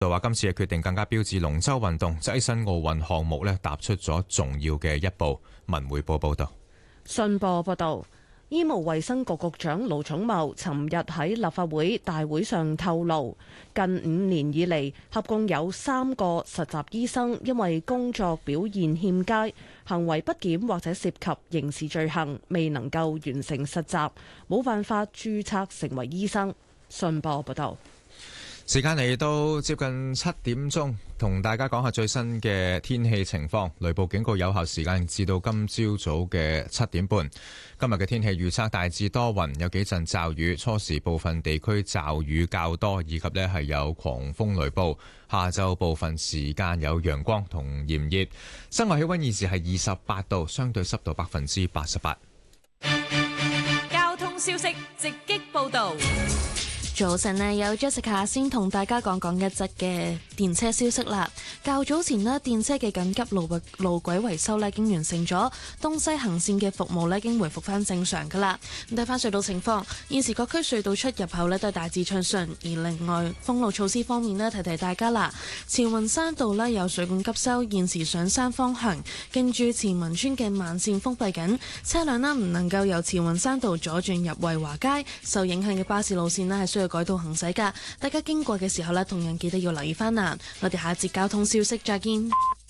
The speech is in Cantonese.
就話今次嘅決定更加標誌龍舟運動躋身奧運項目咧，踏出咗重要嘅一步。文匯報報道。 信報報道，醫務衛生局局長盧寵茂尋日喺立法會大會上透露，近5年以嚟，合共有3個實習醫生因為工作表現欠佳、行為不檢或者涉及刑事罪行，未能夠完成實習，冇辦法註冊成為醫生。信報報道。 時間嚟到接近7點鐘，同大家講下最新嘅天氣情況。雷暴警告有效時間至到今朝早嘅7點半。今日嘅天氣預測大致多雲，有幾陣驟雨，初時部分地區驟雨較多，以及呢係有狂風雷暴。下晝部分時間有陽光同炎熱。室外氣溫現時係28度，相對濕度88%。 交通消息直擊報道。 早晨呢，有 Jessica 先同大家講一則嘅電車消息啦。較早前呢，電車嘅緊急路軌維修呢已經完成咗，東西行線嘅服務呢已經回復翻正常噶啦。咁睇翻隧道情況，現時各區隧道出入口呢都係大致暢順。而另外封路措施方面呢，提提大家啦。慈雲山道呢有水管急修，現時上山方向經住慈雲村嘅慢線封閉緊，車輛呢唔能夠由慈雲山道左轉入惠華街。受影響嘅巴士路線呢係需要改道行駛噶，大家經過嘅時候呢，同樣記得要留意翻啦。我哋下一節交通消息再見。